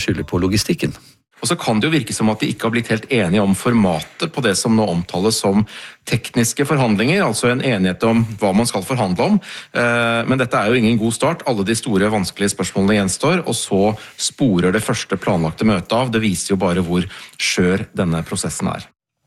skylder på logistikken. Og så kan det jo virke som at de ikke har blitt helt enige om formatet på det som nå omtales som tekniske forhandlinger, altså en enighet om hva man skal forhandle om. Men dette er jo ingen god start. Alle de store, vanskelige spørsmålene gjenstår, og så sporer det første planlagte møtet av. Det viser jo bare hvor skjør denne prosessen er.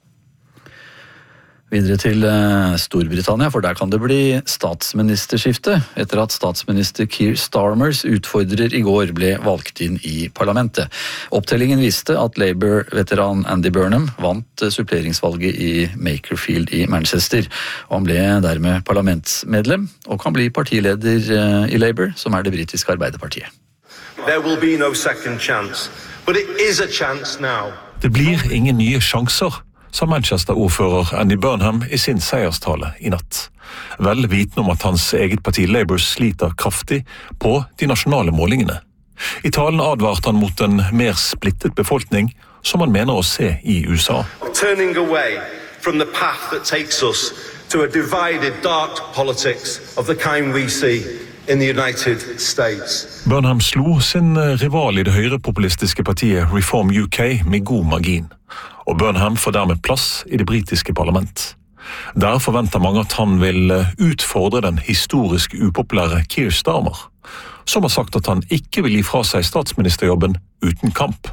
Videre til Storbritannia, for der kan det bli statsministerskifte etter at statsminister Keir Starmers utfordrer i går ble valgt inn i parlamentet. Opptellingen viste at Labour-veteran Andy Burnham vant suppleringsvalget i Makerfield i Manchester, og han ble dermed parlamentsmedlem og kan bli partileder i Labour, som er det britiske arbeiderpartiet. There will be no second chance, but it is a chance now. Det blir ingen nye sjanser, sa Manchester-ordfører Andy Burnham i sin seierstale i natt. Vel vitende om at hans eget parti Labour sliter kraftig på de nasjonale målingene. I talen advarte han mot en mer splittet befolkning, som han mener å se i USA. Turning away from the path that takes us to a divided, dark politics of the kind we see in the United States. Burnham slo sin rival i det høyrepopulistiske partiet Reform UK med god margin. Og Burnham får dermed plass i det britiske parlament. Der forventer mange at han vil utfordre den historisk upopulære Keir Starmer, som har sagt at han ikke vil gi fra seg statsministerjobben uten kamp.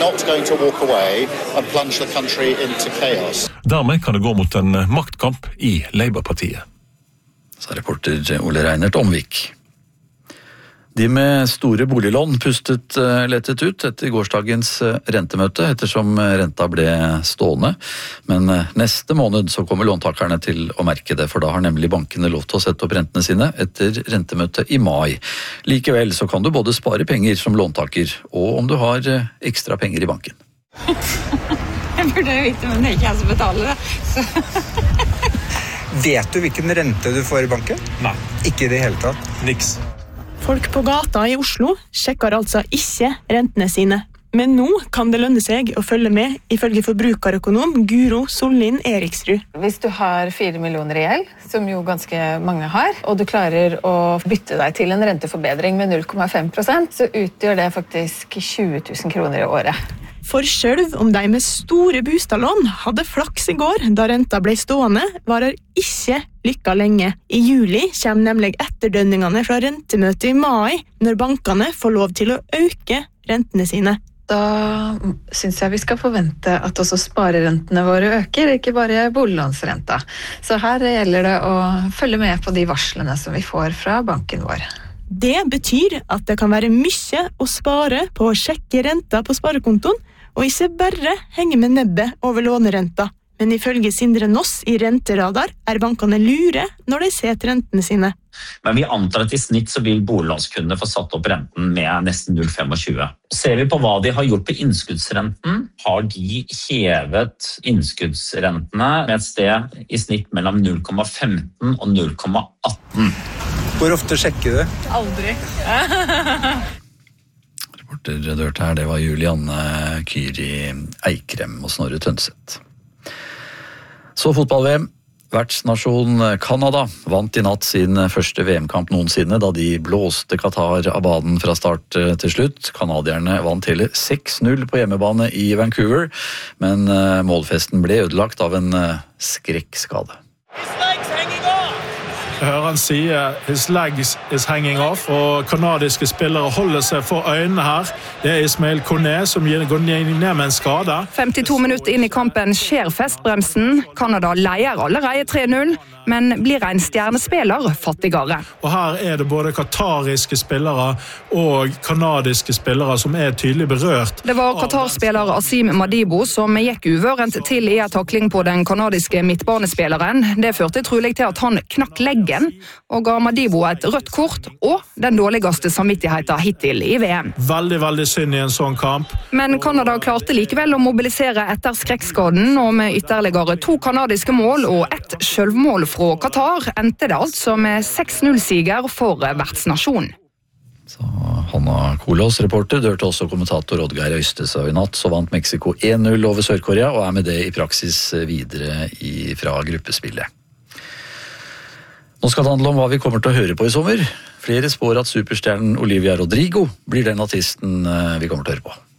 Dermed kan det gå mot en maktkamp i Labour-partiet. Sa reporter Ole Reinert Omvik. De med store boliglån pustet lettet ut etter gårsdagens rentemøte, ettersom renta ble stående. Men neste måned så kommer låntakerne til å merke det, for da har nemlig bankene lov til å sette opp rentene sine etter rentemøtet i mai. Likevel så kan du både spare penger som låntaker, og om du har ekstra penger i banken. Jeg burde jo vite, men det er ikke jeg som betaler det. Vet du hvilken rente du får i banken? Nei. Ikke i det hele tatt? Niks. Folk på gata i Oslo sjekker altså ikke rentene sine. Men nå kan det lønne seg å følge med, ifølge forbrukerøkonom Guro Sollin Eriksrud. Hvis du har 4 millioner i gjeld, som jo ganske mange har, og du klarer å bytte deg til en renteforbedring med 0,5%, så utgjør det faktisk 20 000 kroner i året. For selv om de med store bostadlån hadde flaks i går da renta ble stående, varer ikke lykka lenge. I juli kommer nemlig etterdønningene fra rentemøtet i mai, når bankene får lov til å øke rentene sine. Da synes jeg vi skal forvente at også sparerentene våre øker, ikke bare boliglånsrenta. Så her gjelder det å følge med på de varslene som vi får fra banken vår. Det betyr at det kan være mye å spare på å sjekke renta på sparekontoen, og ikke bare henge med nebbet over lånerenta. Men ifølge Sindre Noss i Renteradar er bankene lure når de setter rentene sine. Men vi antar at i snitt så vil boliglånskundene få satt opp renten med nesten 0,25. Ser vi på hva de har gjort på innskuddsrenten, har de hevet innskuddsrentene med et sted i snitt mellom 0,15 og 0,18. Hvor ofte sjekker du? Aldri. Reporter dørte her, det var Julianne Kyri Eikrem og Snorre Tønseth. Så fotball-VM. Vertsnasjon Kanada vant i natt sin første VM-kamp noensinne da de blåste Qatar av banen fra start til slutt. Kanadierne vant hele 6-0 på hjemmebane i Vancouver, men målfesten ble ødelagt av en skrekkskade. Jeg hører han sier his legs is hanging off, og kanadiske spillere holder seg for øynene her. Det er Ismail Koné som går ned med en skade. 52 minutter inn i kampen skjer festbremsen. Kanada leier allerede 3-0, men blir en stjernespiller fattigere. Og her er det både katariske spillere og kanadiske spillere som er tydelig berørt. Det var Qatar-spiller Asim Madibo som gikk uvørent til i en takling på den kanadiske midtbanespilleren. Det førte trolig til at han knakk leggen og ga Madibo et rødt kort og den dårligste samvittigheten hittil i VM. Veldig, veldig synd i en sånn kamp. Men Kanada klarte likevel å mobilisere etter skrekkskaden, og med ytterligere 2 kanadiske mål og 1 selvmål fra Qatar endte det altså med 6-0-siger for vertsnasjonen. Så Hanna Kolås, reporter, dørte også kommentator Oddgeir Øystese, og i natt så vant Mexico 1-0 over Sør-Korea og er med det i praksis videre fra gruppespillet. Nå skal det handle om hva vi kommer til å høre på i sommer. Flere spår at superstjernen Olivia Rodrigo blir den artisten vi kommer til å høre på.